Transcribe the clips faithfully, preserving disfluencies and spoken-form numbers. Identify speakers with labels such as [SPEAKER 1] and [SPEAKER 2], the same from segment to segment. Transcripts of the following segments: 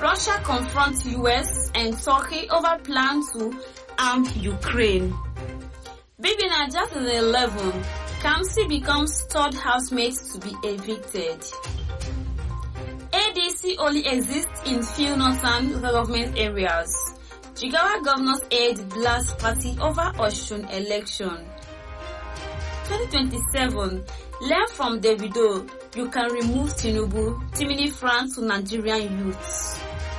[SPEAKER 1] Russia confronts U S and Turkey over plan to arm Ukraine. B B Naija to the eleven. Kamsi becomes third housemate to be evicted. A D C only exists in few northern government areas. Jigawa governor's aide blasts party over Osun election. twenty twenty-seven. Learn from Davido. You can remove Tinubu. Timini France to Nigerian youths.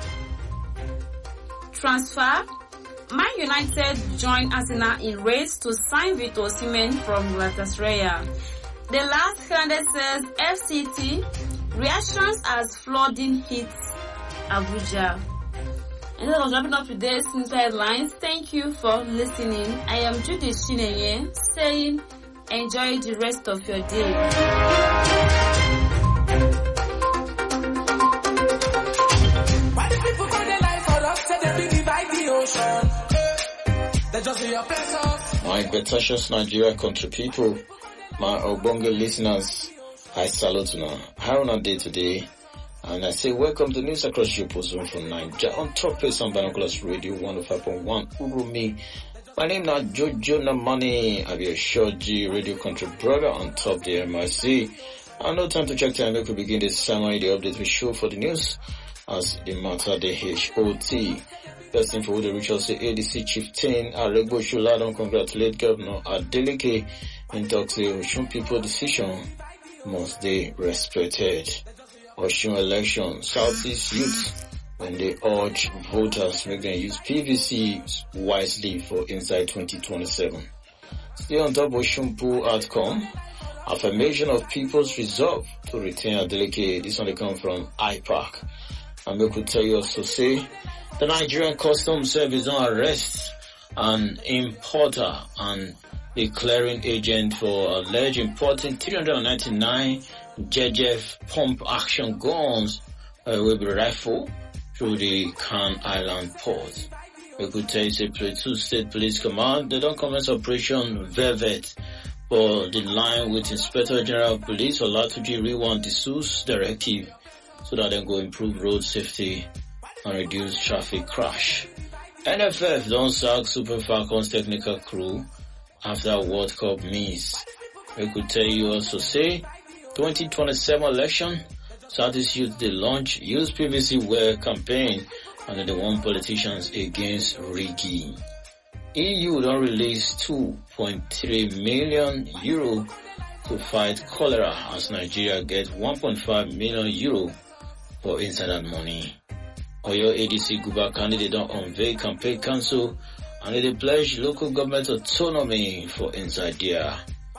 [SPEAKER 1] Transfer. Man United join Arsenal in race to sign Victor Osimhen from Galatasaray. The last hundred says F C T reactions as flooding hits Abuja. And that was wrapping up today's news headlines. Thank you for listening. I am Judy Shineye saying enjoy the rest of your day.
[SPEAKER 2] Why do people go their life for us? Say they be by the ocean. They just be your pesos.
[SPEAKER 3] My Betashos Nigeria country people, my Obonga listeners, I salute you now. How on a day today? And I say welcome to News Across Your Zone from Nigeria on Top Place and Binoculars Radio one oh five point one Urumi. My name is Jojo Namani. I be a short G radio country brother on top the M I C. I no time to check time. We could begin this summary, the update we show for the news as the matter the H O T. Best info the Richard say A D C Chieftain Aregbo Shola don't congratulate Governor Adeleke in talks the Osun people decision must they respected. Osun election, Southeast youth when they urge voters make them use P V C wisely for inside twenty twenty-seven. Still on top Osun poll outcome, affirmation of people's resolve to retain Adeleke. This one come from I PAC. And we could tell you also say the Nigerian Customs Service on arrest an importer and a clearing agent for alleged importing three hundred ninety-nine J J F pump action guns uh, with a rifle through the Khan Island port. We could tell you say Plateau State Police Command, they don't commence Operation Velvet for the line with Inspector General of Police Olatuji Riwan Disu's directive so that they go improve road safety and reduce traffic crash. N F F don't sack Super Falcons technical crew after World Cup miss. We could tell you also say twenty twenty-seven election, Southeast Youth they launch Use P V C Wear campaign and they want politicians against rigging. E U don't release two point three million euro to fight cholera as Nigeria gets one point five million euro for insider money. Oyo A D C Guba candidate don't unveil campaign council and they pledge local government autonomy for inside there.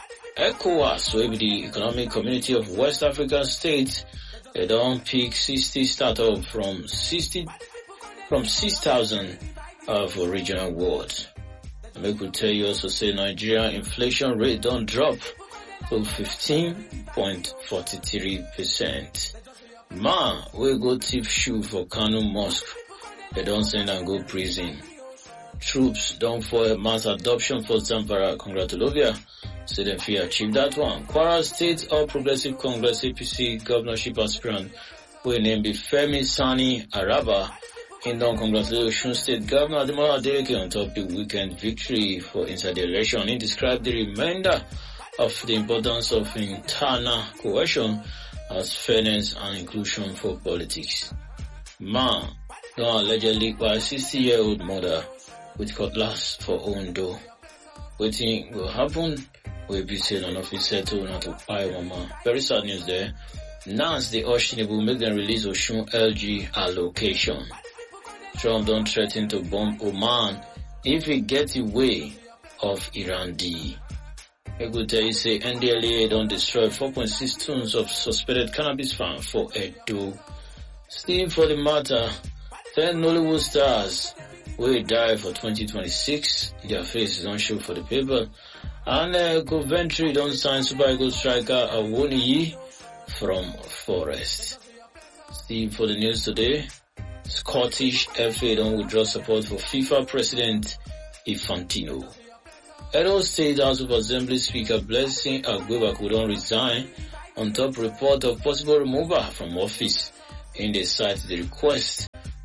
[SPEAKER 3] ECOWAS, will be the Economic Community of West African States, they don't pick sixty startup from sixty from six thousand uh, for regional awards. And we could tell you also say Nigeria inflation rate don't drop to fifteen point four three percent. Ma, we go tip shoe for Kanu Mosque. They don't send and go prison. Troops don't for mass adoption for Zamfara. Congratulations. Say them fear achieve that one. Kwara State All Progressive Congress A P C governorship aspirant who named be Femi Sani Araba. In don congratulations State Governor Ademola Adeleke on top the weekend victory for inside the election. He described the remainder of the importance of internal cohesion as fairness and inclusion for politics. Man, don't allegedly by a sixty-year-old mother with cutlass for Ondo. Waiting will happen. We'll be saying an officer told not to buy mama. Very sad news there. Nance the Ocean will make them release Osun L G allocation. Trump don't threaten to bomb Oman if he gets away of Iran D. A good day say N D L E A don't destroy four point six tons of suspected cannabis farm for Edo. Still for the matter, ten Nollywood stars will die for twenty twenty-six. Their faces don't show for the paper. And uh, Coventry don't sign Super Eagles striker Awoniyi from Forest. Still for the news today, Scottish F A don't withdraw support for FIFA President Infantino. Edo State House of Assembly Speaker Blessing Agwebaku don't resign on top report of possible removal from office. In the site the request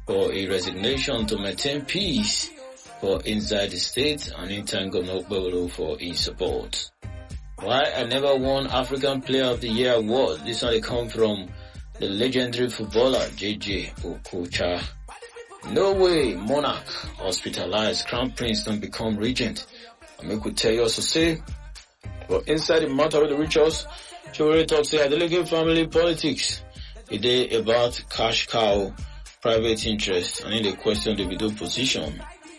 [SPEAKER 3] for a resignation to maintain peace for inside the state, and in time Governor Okpebholo for his support. Why I never won African Player of the Year award? This one come from the legendary footballer J J Okocha. No way monarch hospitalized Crown Prince don't become regent. And we could tell you also say, but inside the matter of the rituals, she already talks say delegate family politics. It is about cash cow, private interest, and in the question the video position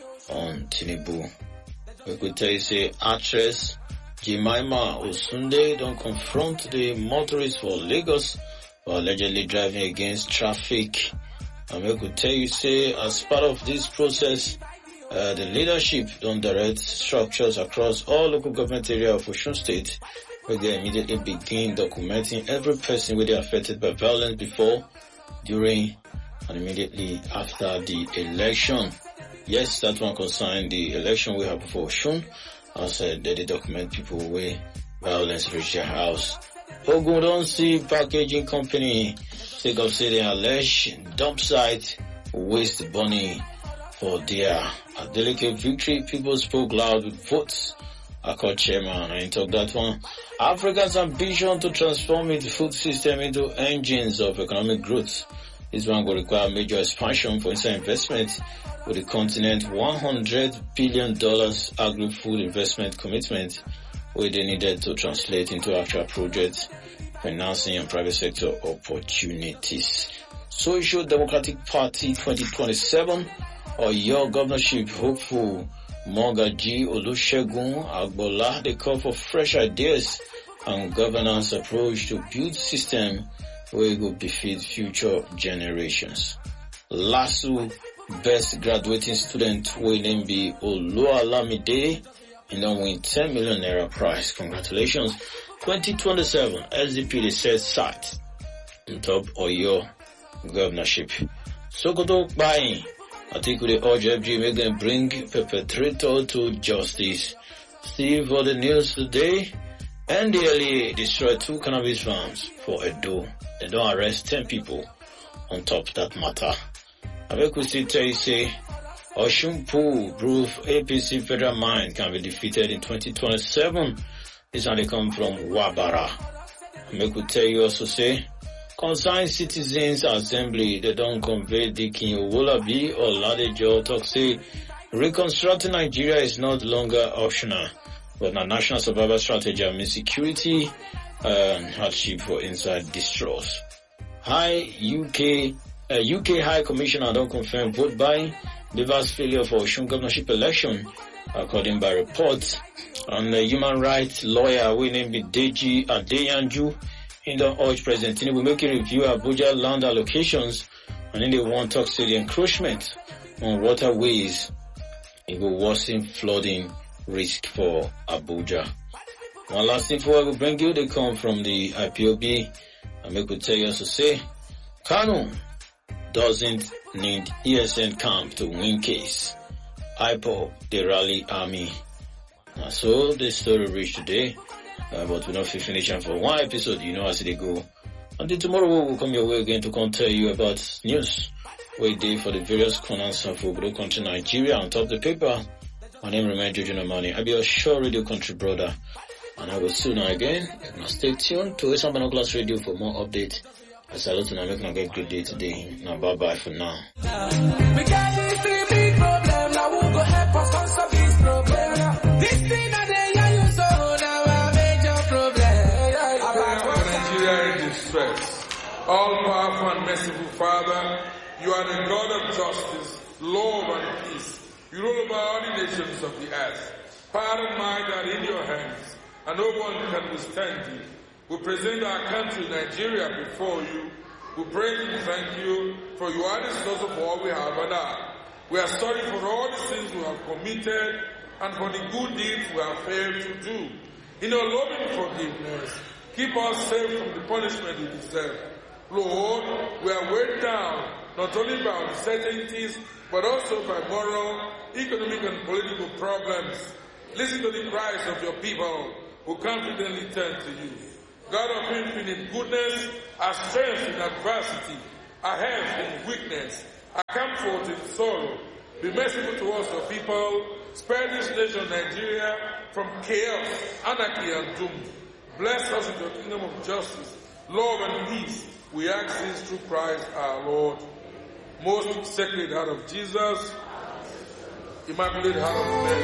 [SPEAKER 3] on Tinubu. We could tell you say actress Jemima Osunde don't confront the motorists for Lagos for allegedly driving against traffic. And we could tell you say as part of this process, uh, the leadership don't direct structures across all local government areas of Osun State, where they immediately begin documenting every person where they are affected by violence before, during, and immediately after the election. Yes, that one concerned the election we have before Osun. As uh, they document people where violence reach their house. Ogun don't see packaging company take up say they allege dump site waste money for their a delicate victory. People spoke loud with votes. I called chairman and talk that one. Africa's ambition to transform its food system into engines of economic growth. This one will require major expansion for inside investment, with the continent one hundred billion dollars agri-food investment commitment, where they needed to translate into actual projects, financing and private sector opportunities. Social Democratic Party twenty twenty-seven, or your governorship hopeful Mogaji Olusegun Agbola, they call for fresh ideas and governance approach to build system where it will befit future generations. Lasso best graduating student will name be Oluwalamide, and then win ten million naira prize. Congratulations. twenty twenty-seven S D P they set sight on top of your governorship. Sokoto buying. I think we urge F G make them bring perpetrator to justice. See for the news today. N D L E destroyed two cannabis farms for Edo. They don't arrest ten people on top of that matter. I think we still tell you say Osun Pool proof A P C federal mind can be defeated in twenty twenty-seven. This one they come from Wabara. I make we tell you also say concerned citizens assembly they don't convey the King Owolabi or Ladejo talk say reconstructing Nigeria is not longer optional, but a national survival strategy amid security and hardship for inside distress. High U K uh, U K High Commissioner don't confirm vote buying Rivers failure for Osun governorship election, according by reports. And the human rights lawyer we name be Deji Adeyanju in the urge President Tinubu make a review Abuja land allocations, and then they want to talk to the encroachment on waterways. It will worsen flooding risk for Abuja. One last thing before I will bring you, they come from the I P O B, and we could tell you also say, Kanu doesn't need E S N camp to win case. I P O B, the rally army. Now, so this story reached today, uh, but we're not finishing for one episode, you know as they go. Until tomorrow we'll come your way again to come tell you about news. Wait day for the various corners of Obodo country Nigeria on top of the paper. My name remains Jojo Namani. I'll be a sure radio country brother. And I will see you now again. Now stay tuned to Esan Binoculars Radio for more updates. I salute and I make a good day today. Now bye bye for now.
[SPEAKER 2] We got this big problem, now we'll go help us on solve this problem. This thing that they use so now a major problem.
[SPEAKER 4] Nigeria in distress. All powerful and merciful Father, you are the God of justice, love and peace. You rule over all the nations of the earth. Power and might are in your hands, and no one can withstand you. We present our country, Nigeria, before you. We praise and thank you, for you are the source of all we have and are. We are sorry for all the sins we have committed and for the good deeds we have failed to do. In your loving forgiveness, keep us safe from the punishment we deserve. Lord, we are weighed down not only by uncertainties, but also by moral, economic, and political problems. Listen to the cries of your people who confidently turn to you. God of infinite goodness, our strength in adversity, our health in weakness, I come forth in sorrow. Be merciful towards your people. Spare this nation, Nigeria, from chaos, anarchy, and doom. Bless us with your kingdom of justice, love, and peace. We ask this through Christ our Lord. Most Sacred Heart of Jesus, Immaculate Heart of Mary,